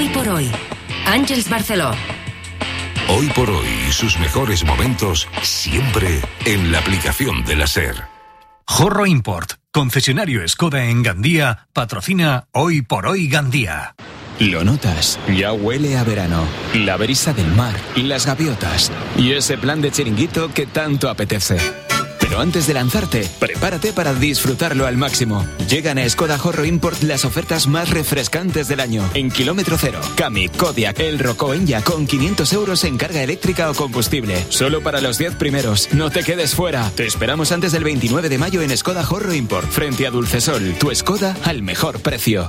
Hoy por hoy, Àngels Barceló. Hoy por hoy y sus mejores momentos siempre en la aplicación de la SER. Jorro Import, concesionario Skoda en Gandía, patrocina Hoy por hoy Gandía. Lo notas, ya huele a verano, la brisa del mar, las gaviotas y ese plan de chiringuito que tanto apetece. Pero antes de lanzarte, prepárate para disfrutarlo al máximo. Llegan a Skoda Jorro Import las ofertas más refrescantes del año. En kilómetro cero, Kami, Kodiaq, El Rocó Enya con 500 euros en carga eléctrica o combustible. Solo para los 10 primeros. No te quedes fuera. Te esperamos antes del 29 de mayo en Skoda Jorro Import. Frente a Dulcesol, tu Skoda al mejor precio.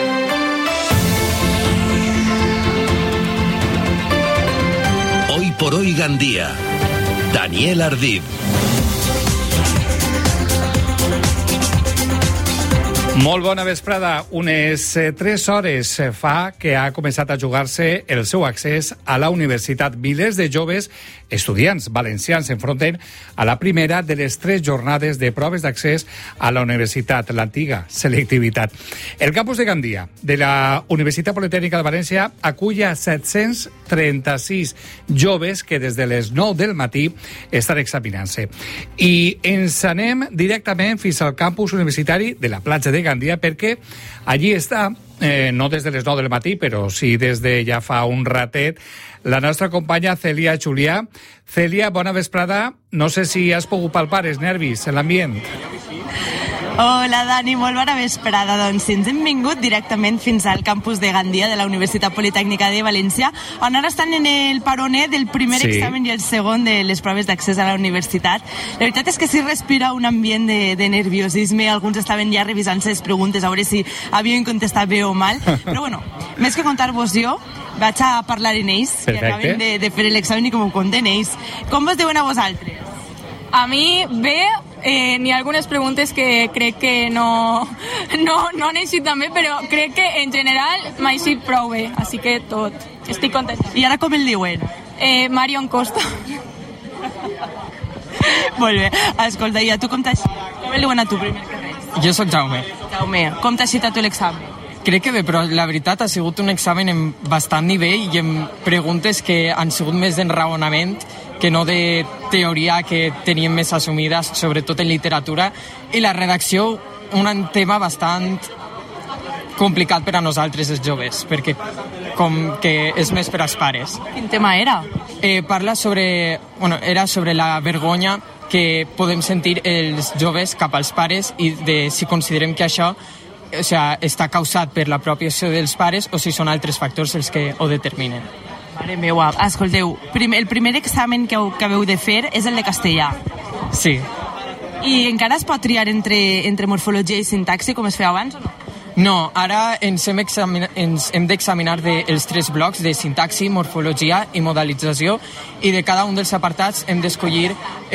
Hoy por hoy Gandía. Daniel Ardid. Molt bona vesprada. Unes 3 hores fa que ha començat a jugar-se el seu accés a la universitat. Milers de joves estudiants valencians s'enfronten a la primera de les 3 jornades de proves d'accés a la universitat, l'antiga selectivitat. El campus de Gandia de la Universitat Politècnica de València acull a 736 joves que des de les 9 del matí estan examinant-se. I ens anem directament fins al campus universitari de la platja de Gandia perquè allí està, no des de les 9 del matí, però sí des de ja fa un ratet, la nostra companya Cèlia Julià. Cèlia, bona vesprada. No sé si has pogut palpar els nervis en l'ambient. Hola, Dani, molt bona vesprada. Doncs sí, ens hem vingut directament fins al campus de Gandia de la Universitat Politècnica de València, on ara estan en el paronet del primer examen i el segon de les proves d'accés a la universitat. La veritat és que sí respira un ambient de nerviosisme. Alguns estaven ja revisant les preguntes a veure si havien contestat bé o mal. Però bueno, més que contar-vos jo, vaig a parlar en ells, que acaben de fer l'examen i com ho conten ells. Com vos diuen a vosaltres? A mi, bé, n'hi ha algunes preguntes que crec que no han eixit tan bé, però crec que en general m'ha eixit prou bé, així que tot. Estic content. I ara com el diuen? Marion Costa. Molt bé. Escolta, i a tu com t'ha eixit? Com el diuen a tu primer que res? Jo sóc Jaume. Jaume, com t'ha eixit a tu l'examen? Crec que bé, però la veritat ha sigut un examen amb bastant nivell i amb preguntes que han sigut més d'enraonament que no de teoria que teníem més assumides, sobretot en literatura, i la redacció, un tema bastant complicat per a nosaltres, els joves, perquè com que és més per als pares. Quin tema era? Parla sobre... era sobre la vergonya que podem sentir els joves cap als pares i de si considerem que això està causat per la pròpia acció dels pares o si són altres factors els que ho determinen. Mare meua, escolteu, el primer examen que acabeu de fer és el de castellà. Sí. I encara es pot triar entre morfologia i sintaxi com es feia abans o no? No, ara ens hem d'examinar els 3 blocs de sintaxi, morfologia i modalització, i de cada un dels apartats hem d'escollir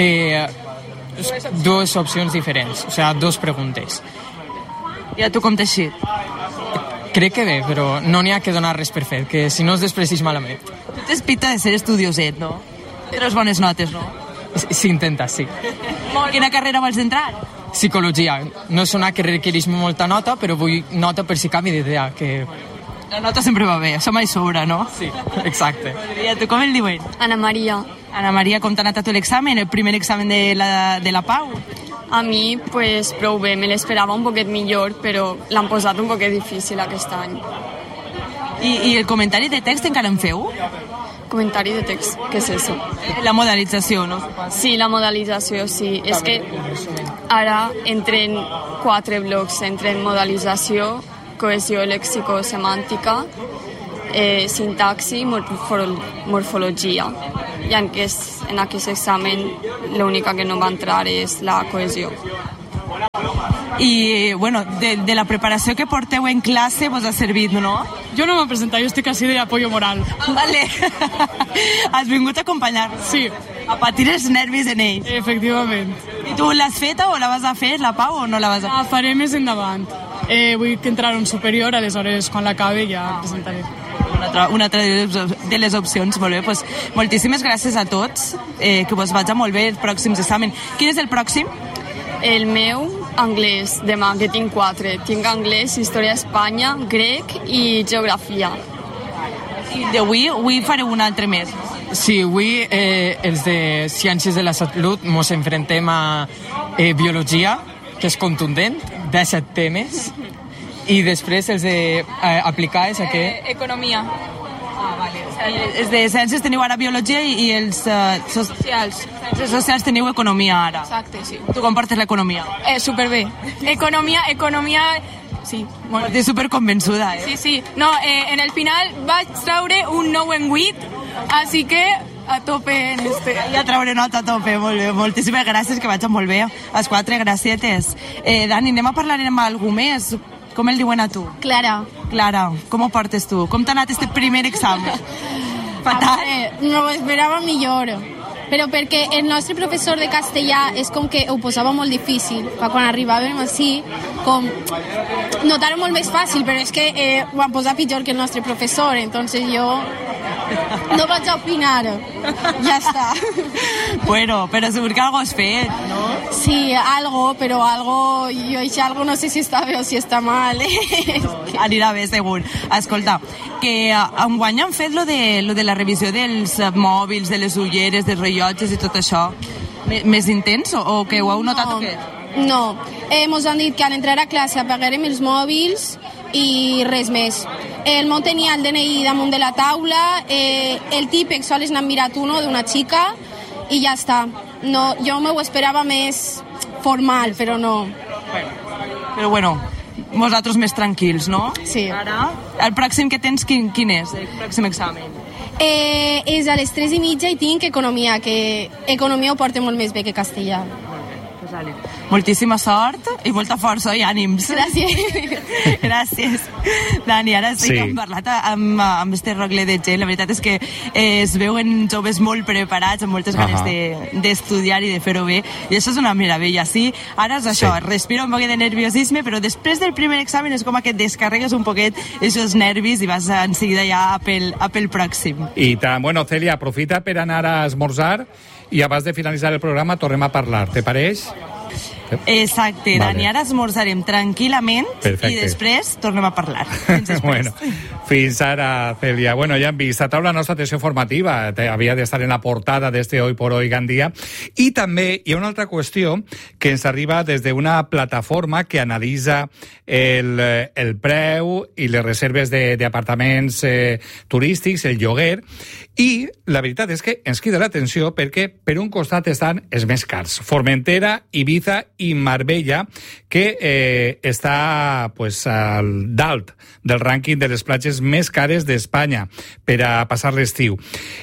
2 opcions diferents, o sigui, 2 preguntes. I a tu com t'ha eixit? Crec que bé, però no n'hi ha que donar res per fet, que si no es després malament. Tu tens pinta de ser estudioset, no? Treus bones notes, no? S'intenta, sí. Quina carrera vols entrar? Psicologia. No és una que requereix molta nota, però vull nota per si canvi d'idea, que... La nota sempre va bé, això mai sobra, no? Sí, exacte. I a tu com el diuen? Ana Maria. Ana Maria, com t'ha anat a tu l'examen, el primer examen de la Pau? A mi, pues, prou bé. Me l'esperava un poquet millor, però l'han posat un poquet difícil aquest any. I el comentari de text encara en feu? Comentari de text, què és això? La modalització, no? Sí, la modalització, sí. És que ara entren 4 blocs, entren modalització, cohesió lexicosemàntica, sintaxi, morfologia. I en aquest examen l'única que no va entrar és la cohesió. I, bueno, de la preparació que porteu en classe vos ha servit, no? Jo no m'he presentat, jo estic així d'apoyo moral. Vale. Has vingut a acompanyar-nos? Sí. A patir els nervis en ells? Efectivament. I tu l'has feta o la vas a fer, la Pau, o no la vas a fer? La faré més endavant. Vull que entrar a un superior, aleshores quan l'acabe ja presentaré. Una altra de les opcions, molt bé. Pues, moltíssimes gràcies a tots, que vos vagi molt bé els pròxims exàmens. Quin és el pròxim? El meu, anglès, demà, que tinc 4. Tinc anglès, història d'Espanya, grec i geografia. I d'avui fareu un altre mes. Sí, avui els de Ciències de la Salut ens enfrontem a Biologia, que és contundent, 17 temes, i després els de aplicades a què? Economia. Els de Ciències teniu ara Biologia i els Socials. Els socials teniu Economia ara. Exacte, sí. Tu com portes l'economia? Superbé. Economia... Sí, molt bé. Estàs superconvençuda, Sí, sí. No, en el final vaig treure un 9 en 8, així que a tope en este. Ja trauré nota a tope, molt bé. Moltíssimes gràcies, que vaig molt bé. Els 4 gracietes. Dani, anem a parlar amb algú més. Com el diuen a tu? Clara. Clara, com ho portes tu? Com t'ha anat este primer examen? Fatal? No ho esperava millor. Però perquè el nostre professor de castellà és com que ho posava molt difícil. Quan arribàvem així, com notar-ho molt més fàcil, però és que ho van posar pitjor que el nostre professor, entonces jo no vaig a opinar. Ja està. Bueno, però segur que algo has fet, no? Sí, algo, però algo... Jo algo no sé si està bé o si està mal. Anirà bé, segur. Escolta, que enguany han fet lo de la revisió dels mòbils, de les ulleres, dels rellotges i tot això. Més intens o que ho heu notat o què? No, mos han dit que al entrar a classe apagarem els mòbils i res més. El mon tenia el DNI damunt de la taula, el típic sols n'han mirat uno d'una xica i ja està. No, jo m'ho esperava més formal, però no. Però bueno, vosaltres més tranquils, no? Sí. Ara, el pròxim que tens, quin és? El pròxim examen? És a les 3:30 i tinc economia, que economia ho porta molt més bé que castellà. Moltíssima sort i molta força i ànims. Gràcies. Gràcies. Dani, ara sí que hem parlat amb este rogle de gent. La veritat és que es veuen joves molt preparats, amb moltes ganes d'estudiar i de fer-ho bé, i això és una meravella. Sí, ara és això, respira un poquet de nerviosisme, però després del primer examen és com que et descarregues un poquet aquests nervis i vas en seguida ja a pel pròxim. I tant. Bueno, Celia, aprofita per anar a esmorzar i abans de finalitzar el programa tornem a parlar, te pareix? Exacte, vale. Dani, ara esmorzarem tranquil·lament. Perfecte. I després tornem a parlar. Bueno, fins ara, Celia. Bueno, ja hem vist, a taula la nostra atenció formativa havia d'estar en la portada d'este Hoy por Hoy Gandia. I també hi ha una altra qüestió que ens arriba des d'una plataforma que analitza el preu i les reserves d'apartaments turístics, el lloguer, i la veritat és que ens crida l'atenció perquè per un costat estan els més cars, Formentera, Ibiza i Marbella, que està pues, al dalt del rànquing de les platges més cares d'Espanya per a passar l'estiu.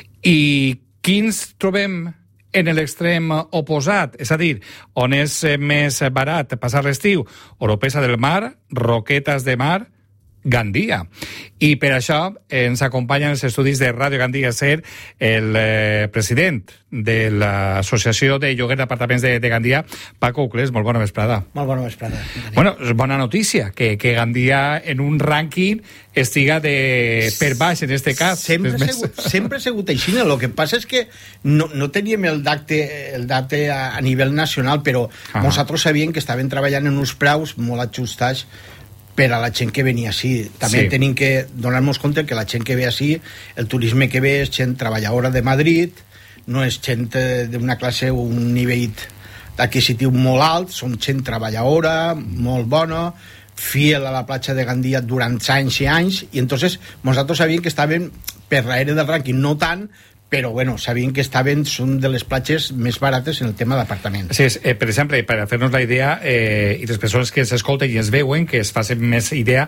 I quins trobem en l'extrem oposat? És a dir, on és més barat passar l'estiu? Oropesa del Mar, Roquetas de Mar, Gandia. I per això ens acompanyen els estudis de Ràdio Gandia Ser el president de l'Associació de Lloguer d'Apartaments de Gandia, Paco Uclés. Molt bona vesprada. Molt bona vesprada. Bueno, és bona notícia que Gandia en un rànquing estiga per baix en este cas. Sempre ha sigut així. El que passa és que no teníem el date a nivell nacional, però nosaltres sabíem que estaven treballant en uns preus molt ajustats per a la gent que venia així. També tenim que donar-nos compte que la gent que ve així, el turisme que ve és gent treballadora de Madrid, no és gent d'una classe o un nivell adquisitiu molt alt, són gent treballadora, molt bona, fiel a la platja de Gandia durant anys i anys, i entonces nosaltres sabíem que estaven per darrere del rànquing, no tant, però bueno, sabien que són de les platges més barates en el tema d'apartaments. Sí, per exemple, per fer-nos la idea, i les persones que ens escolten i ens veuen, que es facin més idea,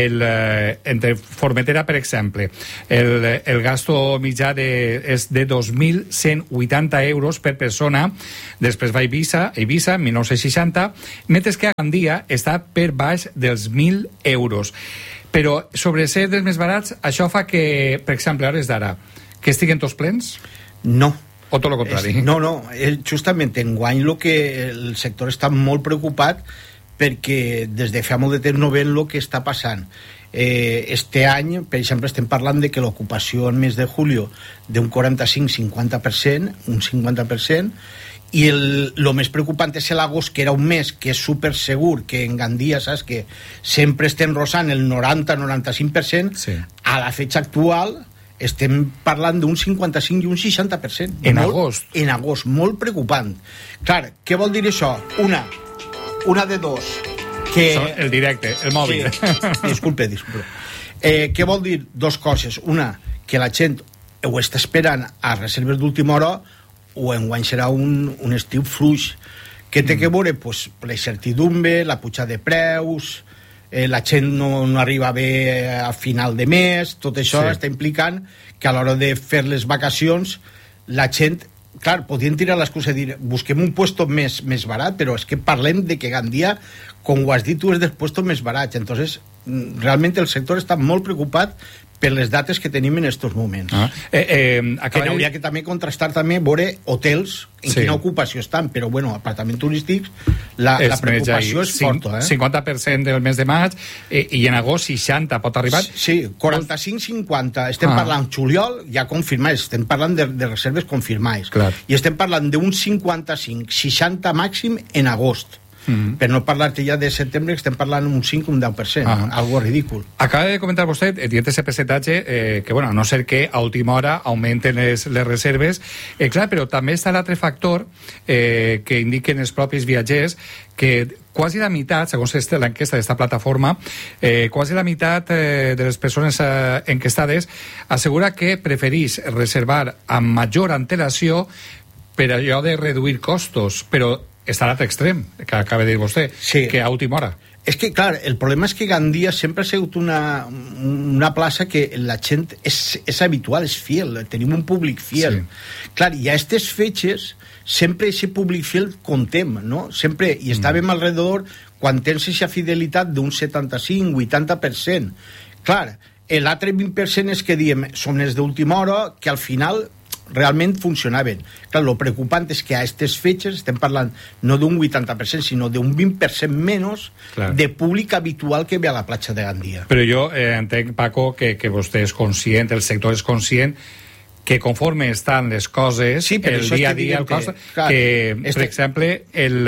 entre Formentera, per exemple, el gasto mitjà és de 2.180 euros per persona, després va a Ibiza, 1960, mentre que a Gandia està per baix dels 1.000 euros. Però sobre ser dels més barats, això fa que, per exemple, a hores d'ara, que estiguen tots plens? No. O tot el contrari? No, justament enguany el sector està molt preocupat perquè des de fa molt de temps no ven el que està passant. Este any, per exemple, estem parlant de que l'ocupació en mes de julio d'un 45-50%, un 50%, i el més preocupant és l'agost, que era un mes que és super segur, que en Gandia saps que sempre estem rosant el 90-95%, a la fecha actual estem parlant d'un 55 i un 60%. En agost. En agost, molt preocupant. Clar, què vol dir això? Una de dos. Que... El directe, el mòbil. Sí. Disculpe. Què vol dir? Dos coses. Una, que la gent ho està esperant a reserves d'última hora, o enguany serà un estiu fluix. Què té que veure? Pues, la incertidumbre, la pujada de preus, la gent no arriba bé a final de mes, tot això està implicant que a l'hora de fer les vacacions la gent, clar, podien tirar l'excusa de dir busquem un puesto més barat, però és que parlem de que Gandia, com ho has dit tu, és dels puestos més barats. Entonces, realment el sector està molt preocupat per les dates que tenim en estos moments. Que n'hauria que també contrastar també veure hotels en quina ocupació estan, però bueno, apartaments turístics la preocupació és forta. 50% del mes de maig i en agost 60 pot arribar. Sí, 45-50. Estem parlant juliol, ja confirmats, estem parlant de reserves confirmades. I estem parlant d'un 55-60 màxim en agost. Per no parlar-te ja de setembre, que estem parlant un 5 o un 10%, algo ridícul. Acaba de comentar vostè, dient ese percentatge, que bueno, a no ser que a última hora augmenten les reserves, clar, però també està l'altre factor que indiquen els propis viatgers, que quasi la meitat, segons l'enquesta d'esta plataforma, quasi la meitat de les persones enquestades assegura que preferís reservar amb major antelació per allò de reduir costos, però està a l'altre extrem, que acaba de dir vostè, que a última hora. És que, clar, el problema és que Gandia sempre ha sigut una plaça que la gent és habitual, és fiel, tenim un públic fiel. Clar, i a aquestes fetges sempre aquest públic fiel comptem, no? Sempre, i estàvem alrededor, quan tens aquesta fidelitat d'un 75-80%. Clar, l'altre 20% és que diem, són els d'última hora, que al final realment funcionaven. Clar, lo preocupant és que a aquestes fetges estem parlant no d'un 80%, sinó d'un 20% menys de públic habitual que ve a la platja de Gandia. Però jo entenc, Paco, que vostè és conscient, el sector és conscient que conforme estan les coses, el dia a dia, per exemple,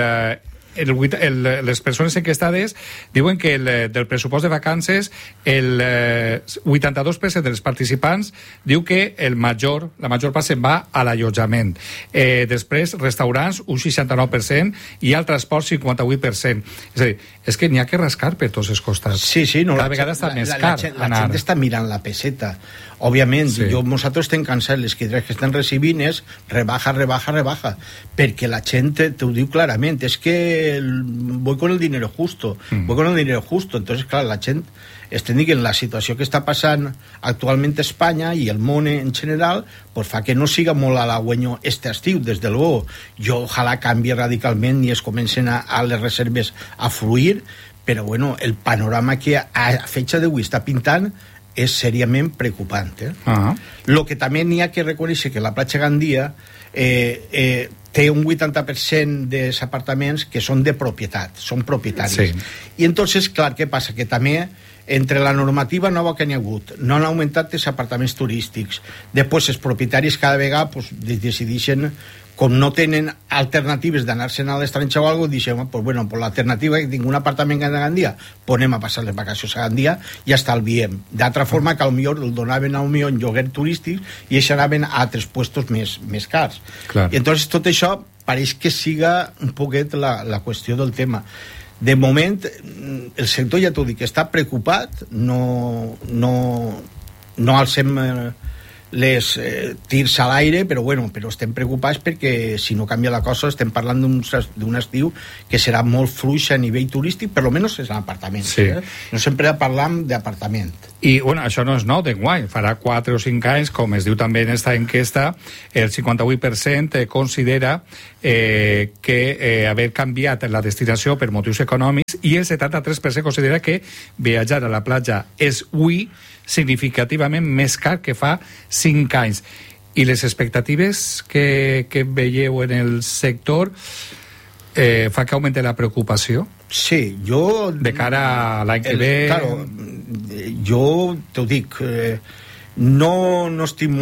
les persones enquestades diuen que del pressupost de vacances el 82% dels participants diu que la major part se'n va a l'allotjament. Després, restaurants, un 69%, i al transport, 58%. És a dir, és que n'hi ha que rascar per tots els costats. Sí, no, cada vegada està més car anar. La gent està mirant la peseta. Òbviament, nosaltres estem cansats, les crítiques que estan recibint és rebaja, perquè la gent t'ho diu clarament, és que voy con el dinero justo, entonces, clar, la gent estem dient la situació que està passant actualment a Espanya i el món en general, pues fa que no siga molt halagüenyo este estiu, des de luego. Jo ojalà canvi radicalment i es comencen a les reserves a fluir, però bueno, el panorama que a fecha d'avui està pintant és seriament preocupant. Lo que també n'hi ha que reconèixer que la platja Gandia té un 80% dels apartaments que són de propietat, són propietaris. I entonces, clar, què passa? Que també entre la normativa nova que n'hi ha hagut, no han augmentat els apartaments turístics, després els propietaris cada vegada decideixen, com no tenen alternatives d'anar-se'n a l'estranger o alguna cosa, deixem, pues bueno, pues l'alternativa que tinc un apartament a Gandia, anem a passar les vacacions a Gandia i estalviem. D'altra forma que potser el donaven en lloguer turístic i això anaven a altres puestos més cars. I entonces tot això pareix que siga un poquet la qüestió del tema. De moment, el sector, ja t'ho dic, està preocupat, no alcem les tirs a l'aire, però estem preocupats perquè si no canvia la cosa estem parlant d'un estiu que serà molt fluix a nivell turístic, per almenys és l'apartament. No sempre parlam d'apartament. I bueno, això no és nou d'enguany, farà 4 o 5 anys, com es diu també en esta enquesta, el 58% considera que haver canviat la destinació per motius econòmics i el 73% considera que viatjar a la platja és avui significativament més car que fa 5 anys. I les expectatives que veieu en el sector fa que augmente la preocupació? Sí, jo... De cara a l'any que ve... Claro, jo t'ho dic, no estic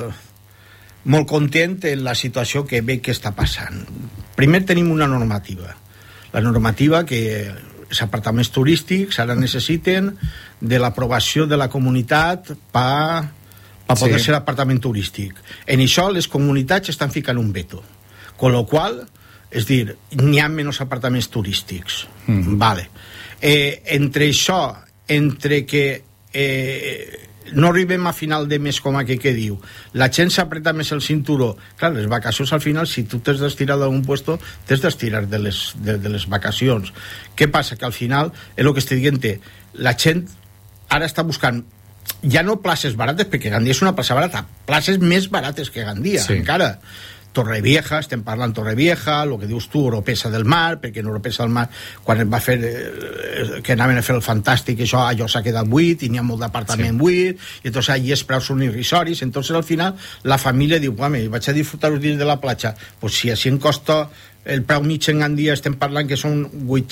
molt content en la situació que veig que està passant. Primer tenim una normativa. La normativa que els apartaments turístics ara necessiten de l'aprovació de la comunitat per poder ser apartament turístic. En això les comunitats estan ficant un veto, con lo qual, és dir, n'hi ha menys apartaments turístics. Vale. Entre això, entre que no arribem a final de mes com aquell que diu, la gent s'apreta més el cinturó. Clar, les vacacions al final, si tu t'has d'estirar d'algun puesto, t'has d'estirar de les vacacions. Què passa? Que al final, és el que estic dient, la gent ara està buscant ja no places barates, perquè Gandia és una plaça barata, places més barates que Gandia, encara. Torrevieja, estem parlant Torrevieja, el que dius tu, Oropesa del Mar, perquè en Oropesa del Mar, quan va fer que anaven a fer el Fantàstic, allò s'ha quedat buit, i n'hi ha molt d'apartament buit, i entonces allí els preus són irrisoris, entonces al final la família diu, vaig a disfrutar els dies de la platja, pues si així em costa el preu mig en Gandia, estem parlant que són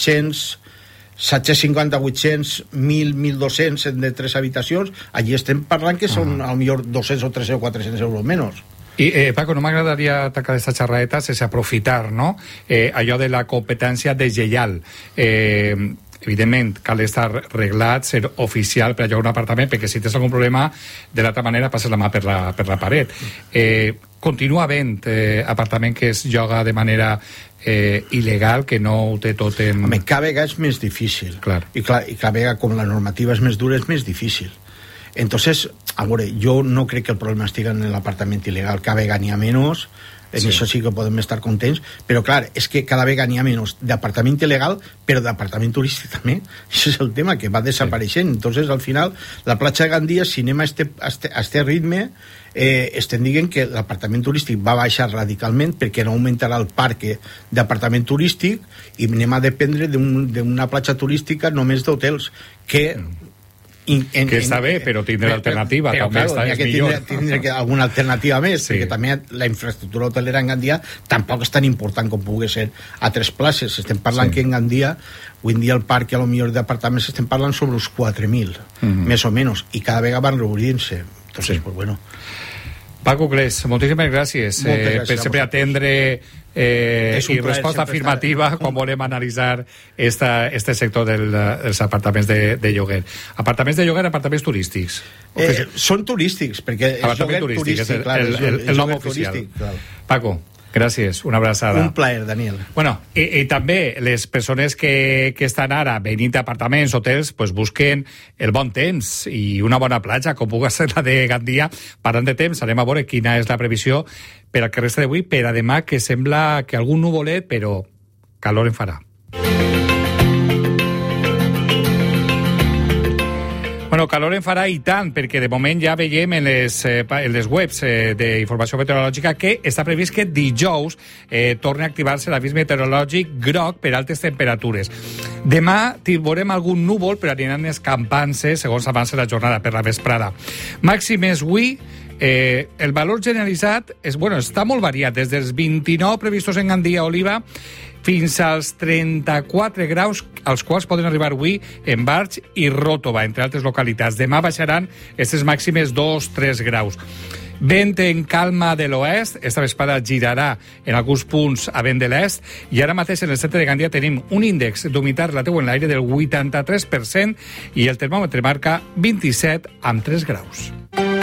750, 800, 1.000, 1.200 de 3 habitacions, allí estem parlant que són a lo millor 200 o 300 o 400 euros menys. I, Paco, no m'agradaria tancar aquesta xerradeta sense aprofitar, no?, allò de la competència deslleial. Evidentment, cal estar reglat, ser oficial per llogar un apartament, perquè si tens algun problema, de l'altra manera passes la mà per la paret. Continua havent apartament que es lloga de manera il·legal, que no ho té tot en... Home, cada vegada és més difícil. I cada vegada, com la normativa és més dura, és més difícil. Entonces, a veure, jo no crec que el problema estigui en l'apartament il·legal, cada vegada n'hi ha menys, en això sí que podem estar contents, però clar, és que cada vegada n'hi ha menys d'apartament il·legal, però d'apartament turístic també. Això és el tema, que va desapareixent. Entonces, al final, la platja de Gandia, si anem a este ritme, estem dient que l'apartament turístic va baixar radicalment perquè no augmentarà el parc d'apartament turístic i anem a dependre d'una platja turística només d'hotels que està bé, però tindrà alternativa, també està millor. Tindrà alguna alternativa més, perquè també la infraestructura hotelera en Gandia tampoc és tan important com pugui ser a 3 places. Estem parlant que en Gandia, avui en dia el parc a lo millor d'apartaments estem parlant sobre els 4.000, més o menys, i cada vegada van reobrint-se. Entonces, pues bueno. Paco Clés, moltíssimes gràcies per sempre atendre i resposta afirmativa quan volem analitzar este sector dels apartaments de lloguer. Apartaments de lloguer, apartaments turístics. Són turístics, perquè és lloguer turístic. El nom oficial. Paco, gràcies, una abraçada. Un plaer, Daniel. Bueno, i també les persones que estan ara venint a apartaments, hotels, pues busquen el bon temps i una bona platja, com pugui ser la de Gandia. Parlant de temps, anem a veure quina és la previsió per al que resta d'avui, per a demà, que sembla que algun nuvolet, però calor en farà. Bueno, calor en farà i tant, perquè de moment ja veiem en les webs d'informació meteorològica que està previst que dijous torni a activar-se l'avís meteorològic groc per altes temperatures. Demà veurem algun núvol, però aniran escampant-se segons avança la jornada per la vesprada. Màximes avui, el valor generalitzat està molt variat, des dels 29 previstos en Gandia Oliva fins als 34 graus, als quals poden arribar avui en Barx i Ròtova, entre altres localitats. Demà baixaran aquestes màximes 2-3 graus. Vent en calma de l'oest, esta vesprada girarà en alguns punts a vent de l'est, i ara mateix en el centre de Gandia tenim un índex d'humitat relatiu en l'aire del 83% i el termòmetre marca 27 amb 3 graus.